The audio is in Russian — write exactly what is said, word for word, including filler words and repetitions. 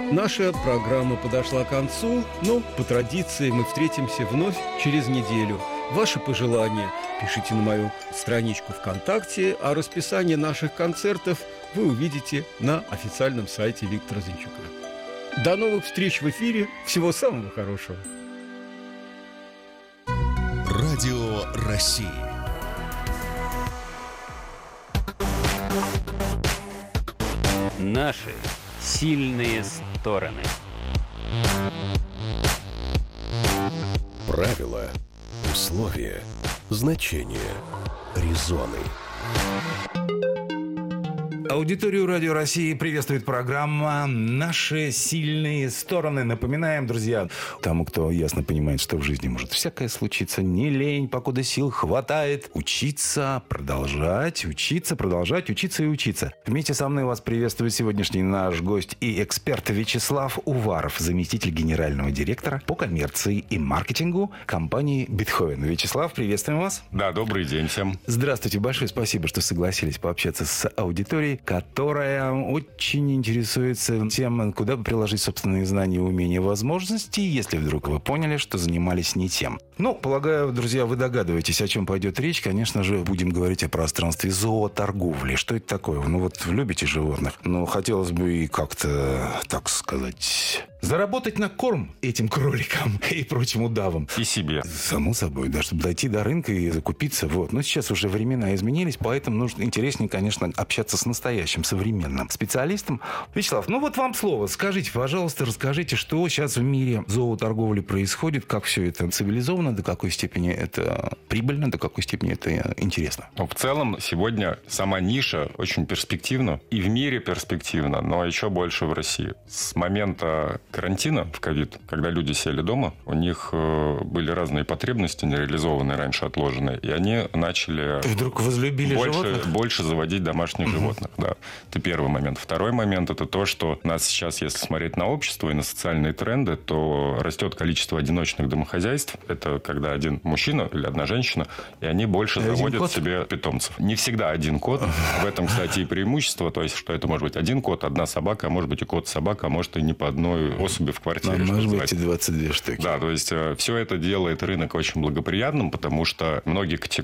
Наша программа подошла к концу, но по традиции мы встретимся вновь через неделю. Ваши пожелания пишите на мою страничку ВКонтакте, а расписание наших концертов вы увидите на официальном сайте Виктора Зинчука. До новых встреч в эфире. Всего самого хорошего. Радио России. Наши сильные стороны. Правила, условия, значения, резоны. Аудиторию Радио России приветствует программа «Наши сильные стороны». Напоминаем, друзья, тому, кто ясно понимает, что в жизни может всякое случиться, не лень, покуда сил хватает. Учиться, продолжать, учиться, продолжать, учиться и учиться. Вместе со мной вас приветствует сегодняшний наш гость и эксперт Вячеслав Уваров, заместитель генерального директора по коммерции и маркетингу компании «Бетховен». Вячеслав, приветствуем вас. Да, добрый день всем. Здравствуйте, большое спасибо, что согласились пообщаться с аудиторией, которая очень интересуется тем, куда бы приложить собственные знания, умения, возможности, если вдруг вы поняли, что занимались не тем. Ну, полагаю, друзья, вы догадываетесь, о чем пойдет речь. Конечно же, будем говорить о пространстве зооторговли. Что это такое? Ну, вот любите животных. Но хотелось бы и как-то, так сказать, заработать на корм этим кроликам и прочим удавам. И себе. Само собой, да, чтобы дойти до рынка и закупиться. Вот. Но сейчас уже времена изменились, поэтому нужно интереснее, конечно, общаться с настоящим современным специалистом. Вячеслав, ну вот вам слово. Скажите, пожалуйста, расскажите, что сейчас в мире зооторговли происходит, как все это цивилизовано, до какой степени это прибыльно, до какой степени это интересно. Ну, в целом, сегодня сама ниша очень перспективна. И в мире перспективна, но еще больше в России. С момента карантина в ковид, когда люди сели дома, у них были разные потребности, нереализованные раньше, отложенные, и они начали вдруг возлюбили больше, животных? больше заводить домашних угу. животных. Да. Это первый момент. Второй момент – это то, что у нас сейчас, если смотреть на общество и на социальные тренды, то растет количество одиночных домохозяйств. Это когда один мужчина или одна женщина, и они больше один заводят кот? себе питомцев. Не всегда один кот. В этом, кстати, и преимущество. То есть, что это может быть один кот, одна собака, а может быть и кот-собака, а может и не по одной особи в квартире. А может быть и двадцать две штуки. Да, то есть, все это делает рынок очень благоприятным, потому что многие категории